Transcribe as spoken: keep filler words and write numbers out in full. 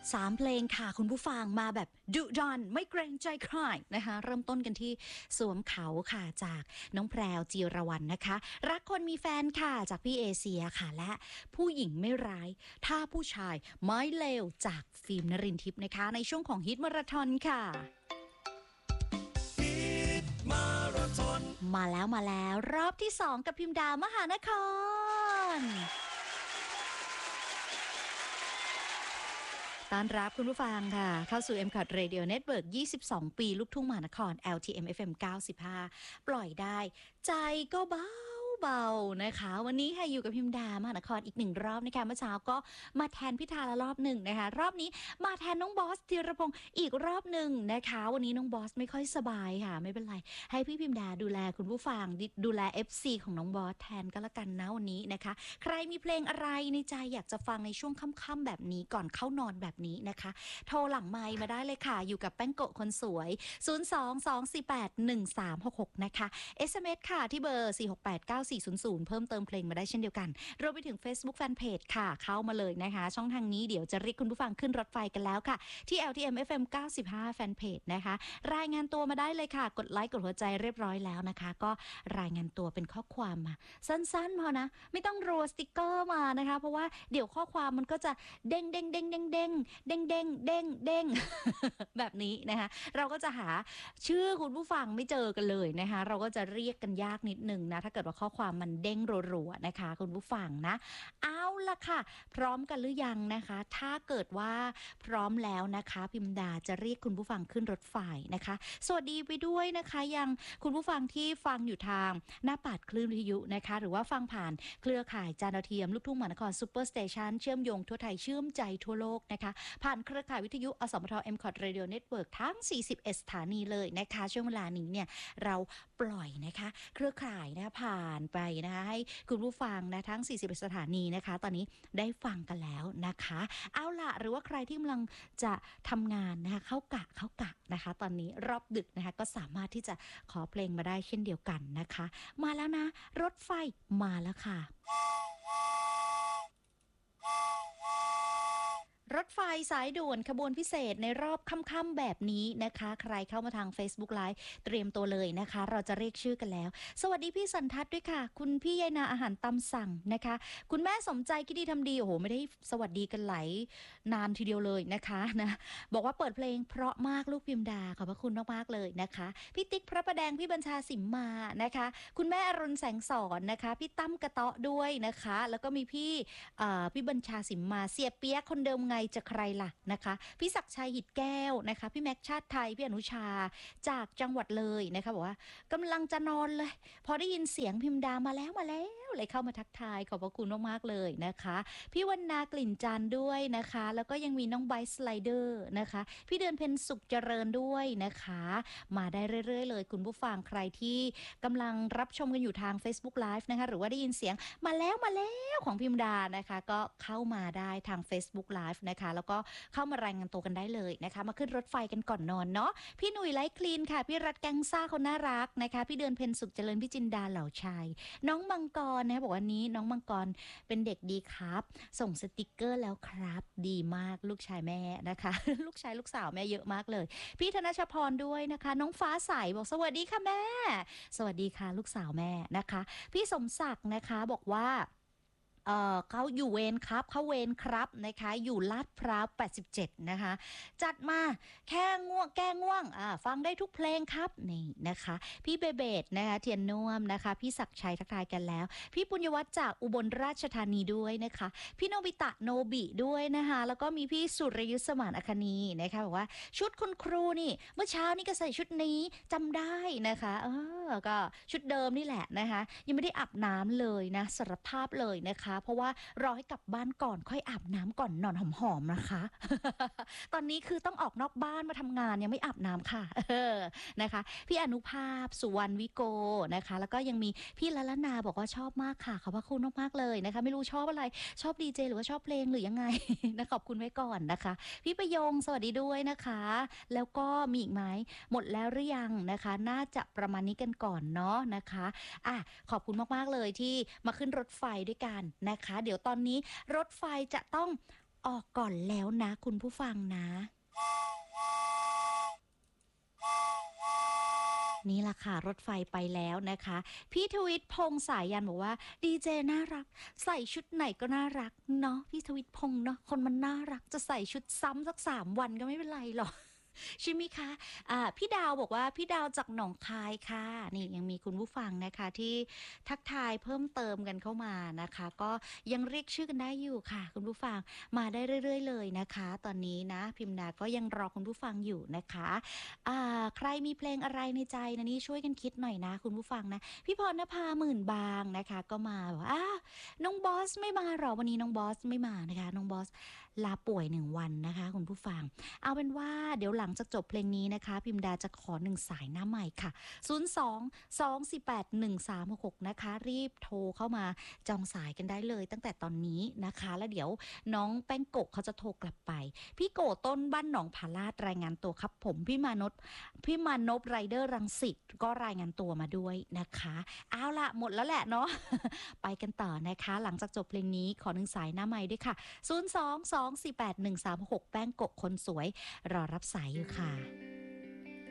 สามเพลงค่ะคุณผู้ฟังมาแบบดุดันไม่เกรงใจใครนะคะเริ่มต้นกันที่สวมเขาค่ะจากน้องแพรวจีรวรรณนะคะรักคนมีแฟนค่ะจากพี่เอเชียค่ะและผู้หญิงไม่ร้ายถ้าผู้ชายไม่เลวจากฟิล์มนรินทร์ทิพย์นะคะในช่วงของฮิตมาราธอนค่ะมาแล้วมาแล้วรอบที่สองกับพิมดามหานครต้อนรับคุณผู้ฟังค่ะเข้าสู่ เอ็ม คอท Radio Network ยี่สิบสอง ปีลูกทุ่งมหานคร แอล ที เอ็ม เอฟ เอ็ม เก้าสิบห้า ปล่อยได้ใจก็เบาเบานะคะวันนี้ค่ะอยู่กับพิมดามหานครอีกหนึ่งรอบนะคะเมื่อเช้าก็มาแทนพิธาละรอบหนึ่งนะคะรอบนี้มาแทนน้องบอสธีรพงศ์อีกรอบหนึ่งนะคะวันนี้น้องบอสไม่ค่อยสบายค่ะไม่เป็นไรให้พี่พิมดาดูแลคุณผู้ฟังดูแล เอฟ ซี ของน้องบอสแทนก็แล้วกันนะวันนี้นะคะใครมีเพลงอะไรในใจอยากจะฟังในช่วงค่ำๆแบบนี้ก่อนเข้านอนแบบนี้นะคะโทรหลังไมค์มาได้เลยค่ะอยู่กับแป้งโกะคนสวยศูนย์ สอง สอง สี่ แปด หนึ่ง สาม หก หกนะคะ เอส เอ็ม เอส ค่ะที่เบอร์ สี่ หก แปด เก้า สี่ ศูนย์ ศูนย์เพิ่มเติมเพลงมาได้เช่นเดียวกันรวมไปถึง Facebook Fanpage ค่ะเข้ามาเลยนะคะช่องทางนี้เดี๋ยวจะเรียกคุณผู้ฟังขึ้นรถไฟกันแล้วค่ะที่ แอล ที เอ็ม เอฟ เอ็ม เก้าสิบห้า Fanpage นะคะรายงานตัวมาได้เลยค่ะกดไลค์กดหัวใจเรียบร้อยแล้วนะคะก็รายงานตัวเป็นข้อความมาสั้นๆพอนะไม่ต้องรัวสติกเกอร์มานะคะเพราะว่าเดี๋ยวข้อความมันก็จะเด้งเด้งเด้งเด้งเด้งเด้งเด้งเด้งเด้งแบบนี้นะคะเราก็จะหาชื่อคุณผู้ฟังไม่เจอกันเลยนะคะเราก็จะเรียกกันยากนิดนึงนะถ้าเกิดว่าข้อความมันเด้งรัวๆนะคะคุณผู้ฟังนะเอาล่ะค่ะพร้อมกันหรือยังนะคะถ้าเกิดว่าพร้อมแล้วนะคะพิมดาจะเรียกคุณผู้ฟังขึ้นรถไฟนะคะสวัสดีไปด้วยนะคะยังคุณผู้ฟังที่ฟังอยู่ทางหน้าปัดคลื่นวิทยุนะคะหรือว่าฟังผ่านเครือข่ายจานดาวเทียมลูกทุ่งมหานครซูเปอร์สเตชันเชื่อมโยงทั่วไทยเชื่อมใจทั่วโลกนะคะผ่านเครือข่ายวิทยุอสมท เอ็ม คอท Radio Network ทั้งสี่สิบเอ็ดสถานีเลยนะคะช่วงเวลานี้เนี่ยเราปล่อยนะคะเครือข่ายนะผ่านไปนะคะให้คุณผู้ฟังนะทั้งสี่สิบเอ็ดสถานีนะคะตอนนี้ได้ฟังกันแล้วนะคะเอาล่ะหรือว่าใครที่กำลังจะทำงานนะคะเข้ากะเข้ากะนะคะตอนนี้รอบดึกนะคะก็สามารถที่จะขอเพลงมาได้เช่นเดียวกันนะคะมาแล้วนะรถไฟมาแล้วค่ะรถไฟสายด่วนขบวนพิเศษในรอบค่ำๆแบบนี้นะคะใครเข้ามาทาง Facebook Live เตรียมตัวเลยนะคะเราจะเรียกชื่อกันแล้วสวัสดีพี่สันทัศน์ด้วยค่ะคุณพี่ยายนาอาหารตามสั่งนะคะคุณแม่สมใจคิดดีทำดีโอ้โหไม่ได้สวัสดีกันหลายนานทีเดียวเลยนะคะนะบอกว่าเปิดเพลงเพราะมากลูกพิมดาขอบพระคุณมากๆเลยนะคะพี่ติ๊กพระประแดงพี่บัญชาสิมมานะคะคุณแม่อรุณแสงสอนนะคะพี่ตั้มกระเตาะด้วยนะคะแล้วก็มีพี่พี่บัญชาสิมมาเสียเปียกคนเดิมไงจะใครล่ะนะคะพี่ศักชัยหิดแก้วนะคะพี่แม็กชาติไทยพี่อนุชาจากจังหวัดเลยนะคะบอกว่ากำลังจะนอนเลยพอได้ยินเสียงพิมดามาแล้วมาแล้วเลยเข้ามาทักทายขอบพระคุณมากๆเลยนะคะพี่วรรณากลิ่นจันทร์ด้วยนะคะแล้วก็ยังมีน้องไบสไลเดอร์นะคะพี่เดือนเพ็ญสุขเจริญด้วยนะคะมาได้เรื่อยๆเลยคุณผู้ฟังใครที่กำลังรับชมกันอยู่ทาง Facebook Live นะคะหรือว่าได้ยินเสียงมาแล้วมาแล้วของพิมดานะคะก็เข้ามาได้ทาง Facebook Live นะคะแล้วก็เข้ามารายงานตัวกันได้เลยนะคะมาขึ้นรถไฟกันก่อนนอนเนาะพี่หนุ่ยไลท์คลีนค่ะพี่รัฐแกงซ่าคนน่ารักนะคะพี่เดือนเพ็ญสุขเจริญพี่จินดาเหล่าชัยน้องมังกรนะบอกว่านี้น้องมังกรเป็นเด็กดีครับส่งสติกเกอร์แล้วครับดีมากลูกชายแม่นะคะ ลูกชายลูกสาวแม่เยอะมากเลยพี่ธนชพรด้วยนะคะน้องฟ้าใสบอกสวัสดีค่ะแม่สวัสดีค่ะลูกสาวแม่นะคะพี่สมศักดิ์นะคะบอกว่าเอ่อเขาอยู่เวรครับเขาเวรครับนะคะอยู่ลาดพร้าวแปดสิบเจ็ดนะคะจัดมาแค่ง่วงแก้ง่วงอ่าฟังได้ทุกเพลงครับนี่นะคะพี่เบเบดนะคะเทียนน่วมนะคะพี่ศักชัยทักทายกันแล้วพี่ปุญญวัฒน์จากอุบลราชธานีด้วยนะคะพี่โนบิตะโนบิด้วยนะคะแล้วก็มีพี่สุรยุทธสมานอคณีนะคะบอกว่าชุดคุณครูนี่เมื่อเช้านี่ก็ใส่ชุดนี้จำได้นะคะเออก็ชุดเดิมนี่แหละนะคะยังไม่ได้อาบน้ำเลยนะสารภาพเลยนะคะเพราะว่ารอให้กลับบ้านก่อนค่อยอาบน้ำก่อนนอนหอมๆนะคะ ตอนนี้คือต้องออกนอกบ้านมาทำงานยังไม่อาบน้ำค่ะ นะคะพี่อนุภาพสุวรรณวิโกนะคะแล้วก็ยังมีพี่ละละนาบอกว่าชอบมากค่ะขอบพระคุณมากๆเลยนะคะไม่รู้ชอบอะไรชอบดีเจหรือว่าชอบเพลงหรือยังไง นะขอบคุณไว้ก่อนนะคะพี่ประยงสวัสดีด้วยนะคะแล้วก็มีอีกไหมหมดแล้วหรือยังนะคะน่าจะประมาณนี้กันก่อนเนาะนะคะอ่ะขอบคุณมากๆเลยที่มาขึ้นรถไฟด้วยกันนะคะเดี๋ยวตอนนี้รถไฟจะต้องออกก่อนแล้วนะคุณผู้ฟังนะ นี่ล่ะค่ะรถไฟไปแล้วนะคะพี่ทวิตพงษ์สายันบอกว่าดีเจน่ารักใส่ชุดไหนก็น่ารักเนาะพี่ทวิตพงษ์เนาะคนมันน่ารักจะใส่ชุดซ้ำสักสามวันก็ไม่เป็นไรหรอกใช่ไหมคะอ่าพี่ดาวบอกว่าพี่ดาวจากหนองคายค่ะนี่ยังมีคุณผู้ฟังนะคะที่ทักทายเพิ่มเติมกันเข้ามานะคะก็ยังเรียกชื่อกันได้อยู่ค่ะคุณผู้ฟังมาได้เรื่อยๆเลยนะคะตอนนี้นะพิมพ์ดาก็ยังรอคุณผู้ฟังอยู่นะคะ อ่าใครมีเพลงอะไรในใจนะนี่ช่วยกันคิดหน่อยนะคุณผู้ฟังนะพี่พรณภาหมื่นบางนะคะก็มาบอกว่าอ้าน้องบอสไม่มาหรอวันนี้น้องบอสไม่มานะคะน้องบอสลาป่วยหนึ่งวันนะคะคุณผู้ฟังเอาเป็นว่าเดี๋ยวหลังจากจบเพลงนี้นะคะพิมดาจะขอหนึ่งสายหน้าใหม่ค่ะศูนย์ สอง สอง สี่ แปด หนึ่ง สาม หก หกนะคะรีบโทรเข้ามาจองสายกันได้เลยตั้งแต่ตอนนี้นะคะแล้วเดี๋ยวน้องแป้งโกะเขาจะโทรกลับไปพี่โกต้นบ้านหนองผาลาดรายงานตัวครับผมพี่มานพ พี่มานพไรเดอร์รังสิตก็รายงานตัวมาด้วยนะคะเอาละหมดแล้วแหละเนาะ ไปกันต่อนะคะหลังจากจบเพลงนี้ขอหนึ่งสายหน้าไม้ด้วยค่ะศูนย์ สอง สอง สี่ แปด หนึ่ง สาม หกแป้งกบคนสวยรอรับสายอยู่ค่ะ